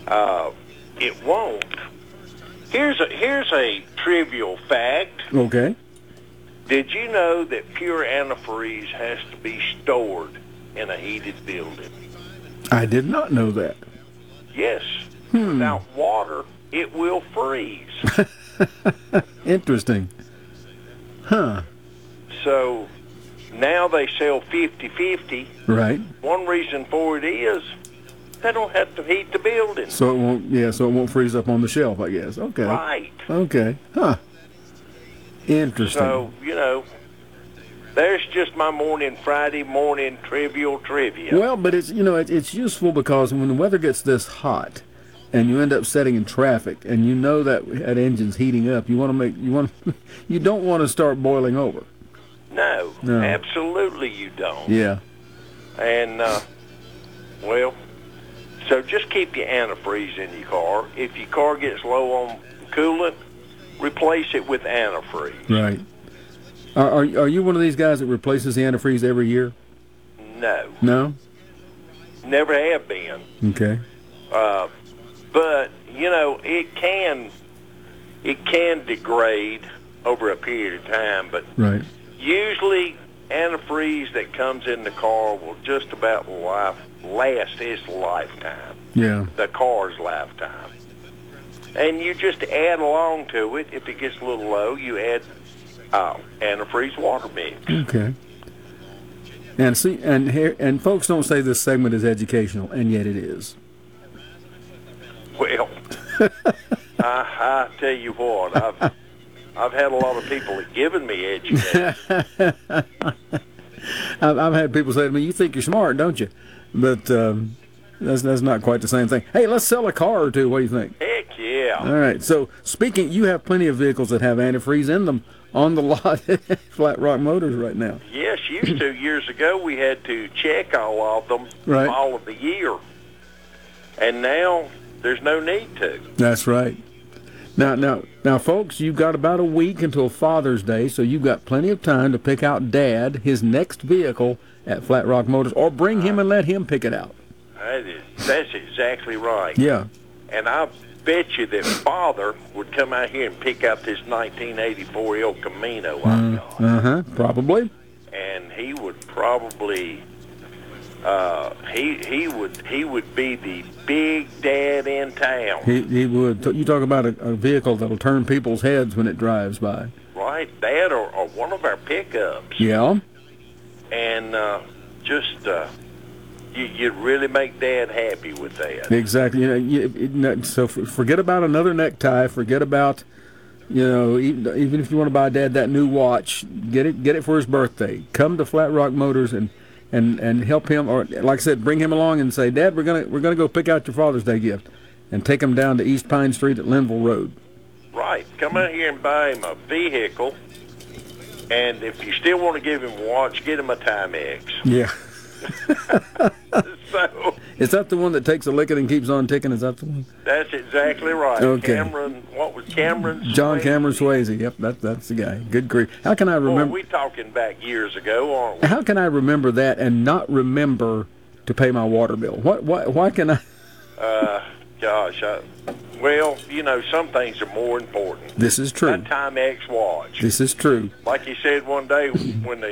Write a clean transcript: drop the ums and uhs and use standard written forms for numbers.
It won't. Here's a trivial fact. Okay. Did you know that pure antifreeze has to be stored in a heated building? I did not know that. Yes. Without water, it will freeze. Interesting. Huh. So now they sell 50-50. Right. One reason for it is they don't have to heat the building. So it won't. Yeah. So it won't freeze up on the shelf, I guess. Okay. Right. Okay. Huh. Interesting. So, there's just my Friday morning trivial trivia. Well, but it's useful because when the weather gets this hot, and you end up sitting in traffic, and you know that engine's heating up, you don't want to start boiling over. No, absolutely you don't. Yeah. And so just keep your antifreeze in your car. If your car gets low on coolant, replace it with antifreeze. Right. Are you one of these guys that replaces the antifreeze every year? No. No? Never have been. Okay. But, it can degrade over a period of time, but right. Usually antifreeze that comes in the car will just about last its lifetime. Yeah. The car's lifetime. And you just add along to it. If it gets a little low, you add antifreeze water mix. Okay. And see, and folks don't say this segment is educational, and yet it is. Well, I tell you what, I've had a lot of people that given me education. I've had people say to me, "You think you're smart, don't you?" But that's not quite the same thing. Hey, let's sell a car or two. What do you think? Heck yeah! All right. So speaking, you have plenty of vehicles that have antifreeze in them on the lot at Flat Rock Motors right now. Yes, used to. Years ago, we had to check all of them right. all of the year, and now there's no need to. That's right. Now, folks, you've got about a week until Father's Day, so you've got plenty of time to pick out Dad his next vehicle at Flat Rock Motors, or bring him and let him pick it out. That's exactly right. Yeah. And I bet you that Father would come out here and pick out this 1984 El Camino I've got. Probably. And he would probably he would be the big dad in town. He would. You talk about a vehicle that'll turn people's heads when it drives by. Right, that or one of our pickups. Yeah. And you'd really make Dad happy with that. Exactly. So forget about another necktie. Forget about, even if you want to buy Dad that new watch, get it for his birthday. Come to Flat Rock Motors and help him, or like I said, bring him along and say, Dad, we're gonna go pick out your Father's Day gift, and take him down to East Pine Street at Linville Road. Right. Come out here and buy him a vehicle, and if you still want to give him a watch, get him a Timex. Yeah. So is that the one that takes a licking and keeps on ticking? Is that the one? That's exactly right. Okay. What was Cameron? John Cameron Swayze. Yep, that's the guy. Good grief. How can I remember? Boy, we talking back years ago, aren't we? How can I remember that and not remember to pay my water bill? Why can I? Gosh, some things are more important. This is true. That Timex watch. This is true. Like you said one day when the